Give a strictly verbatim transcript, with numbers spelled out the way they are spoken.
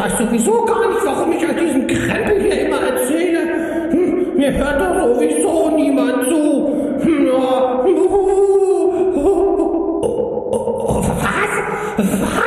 weiß sowieso gar nicht, warum ich all diesen Krempel hier immer erzähle. Hm, mir hört doch sowieso niemand zu. Hm, ja. Was? Was?